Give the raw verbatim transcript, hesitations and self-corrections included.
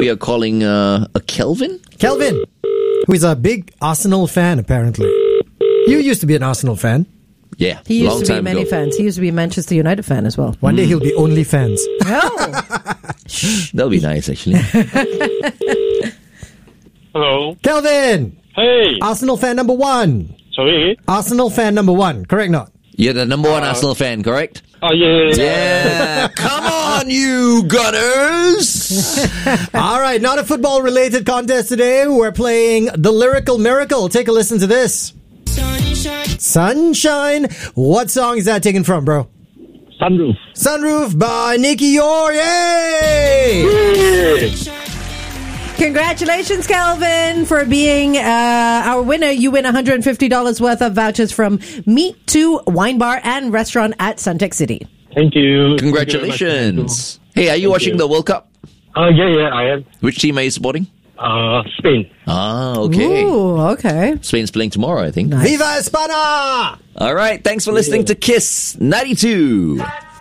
We are calling uh, a Kelvin? Kelvin, who is a big Arsenal fan, apparently. You used to be an Arsenal fan. Yeah, He used long to be time many ago. fans. He used to be a Manchester United fan as well. One day he'll be only fans. Oh. That'll be nice, actually. Hello. Kelvin, Hey. Arsenal fan number one. Sorry. Arsenal fan number one, correct not? You're the number one Arsenal fan, correct? Oh, yeah, yeah, yeah. Yeah. Come on, you Gunners! All right, not a football-related contest today. We're playing The Lyrical Miracle. Take a listen to this. Sunshine. Sunshine. What song is that taken from, bro? Sunroof. Sunroof by Nicky Yor. Yay! Congratulations, Calvin, for being uh, our winner. You win one hundred fifty dollars worth of vouchers from Meet to Wine Bar and Restaurant at Suntec City. Thank you. Congratulations. Hey, are you Thank watching you. the World Cup? Uh, yeah, yeah, I am. Which team are you supporting? Uh, Spain. Ah, okay. Ooh, okay. Spain's playing tomorrow, I think. Viva España! All right, thanks for listening to Kiss ninety-two.